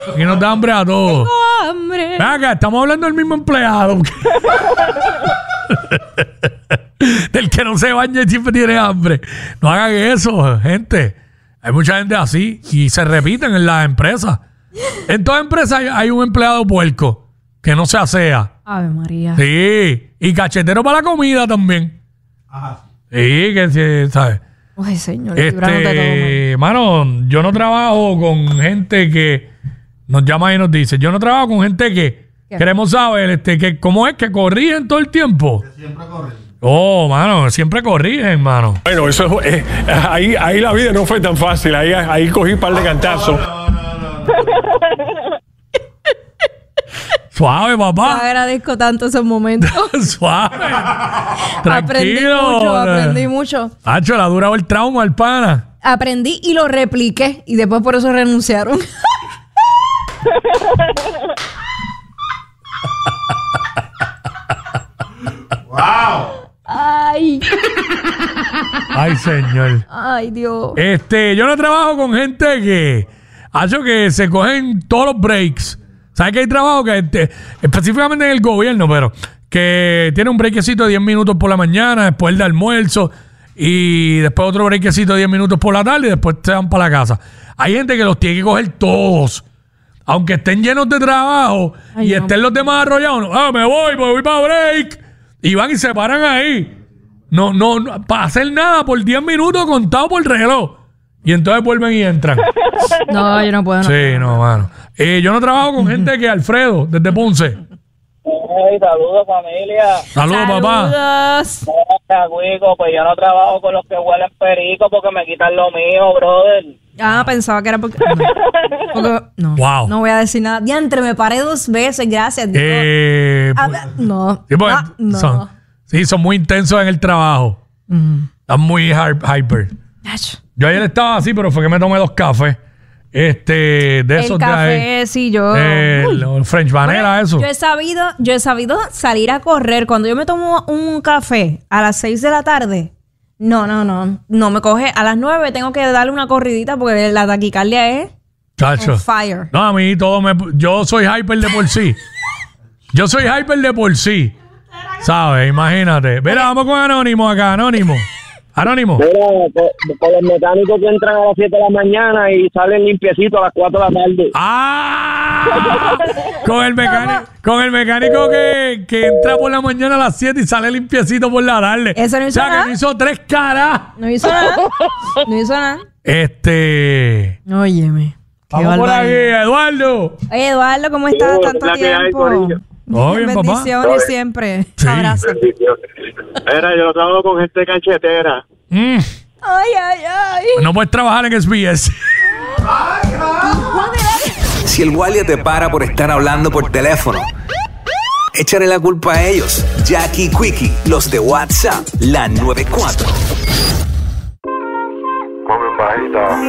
Aquí nos da hambre a todos. Tengo hambre. Acá, estamos hablando del mismo empleado. Del que no se baña y siempre tiene hambre. No hagan eso, gente. Hay mucha gente así y se repiten en las empresas. En toda empresa hay un empleado puerco que no se asea. Ave María. Sí, y cachetero para la comida también. Ajá. Sí, que sí, ¿sabes? Ay, señor, librarnos de todo mal. Mano, yo no trabajo con gente que nos llama y nos dice. Yo no trabajo con gente que ¿Qué? queremos saber que cómo es que corrigen todo el tiempo. Siempre corre. Oh, mano, siempre corrigen, mano. Bueno, eso ahí la vida no fue tan fácil. Ahí cogí un par de cantazos. Suave, Te papá. agradezco tanto esos momentos. Suave. Aprendí Tranquilo. aprendí mucho. Hacho, le ha durado el trauma al pana. Aprendí y lo repliqué y después por eso renunciaron. ¡Wow! Ay, Ay, señor. ay, Dios. Yo no trabajo con gente que hacho que se cogen todos los breaks. ¿Sabes que hay trabajo que específicamente en el gobierno, pero que tiene un breakcito de 10 minutos por la mañana, después del almuerzo, y después otro breakcito de 10 minutos por la tarde, y después se van para la casa? Hay gente que los tiene que coger todos. Aunque estén llenos de trabajo. Ay, y no. estén los demás arrollados. Me voy para break. Y van y se paran ahí. No, para hacer nada por 10 minutos contado por el reloj. Y entonces vuelven y entran. No, yo no puedo. No. Sí, no, mano. Yo no trabajo con gente que Alfredo, desde Ponce. Hey, saludos familia. Saludos, papá. Saludos. Cuico, pues yo no trabajo con los que huelen perico porque me quitan lo mío, brother. Ah, pensaba que era porque... No, Wow. no voy a decir nada. Diantre, me paré 2 veces, gracias. Dios. No. Sí, porque No. son muy intensos en el trabajo. Están muy hyper. Ach. Yo ayer estaba así, pero fue que me tomé 2 cafés. De esos El de ahí. café, sí, yo... Los French Vanilla, Bueno, eso. Yo he sabido salir a correr. Cuando yo me tomo un café a las 6 de la tarde, no me coge. A las 9 tengo que darle una corridita porque la taquicardia es Chacho. on fire. No, a mí yo soy hyper de por sí. Yo soy hyper de por sí. ¿Sabes? Imagínate. Mira, vamos con Anónimo acá, Anónimo. Anónimo. Mira, con los mecánicos que entran a las 7 de la mañana y salen limpiecitos a las 4 de la tarde. ¡Ah! Con el mecánico que entra por la mañana a las 7 y sale limpiecito por la tarde. Eso no hizo o sea, nada. que me hizo 3 caras. No hizo nada. No hizo nada. Óyeme. Qué Vamos por aquí, barbaridad. Eduardo. Oye, Eduardo, ¿cómo estás? Sí, Tanto la que hay, tiempo. corillo. Todo bien, papá. Bendiciones siempre. Sí. Abrazo. Mira, yo trabajo con gente canchetera. Ay. No puedes trabajar en SBS. Si el guardia te para por estar hablando por teléfono, échale la culpa a ellos. Jackie Quickie, los de WhatsApp, la 94. Mami bajita.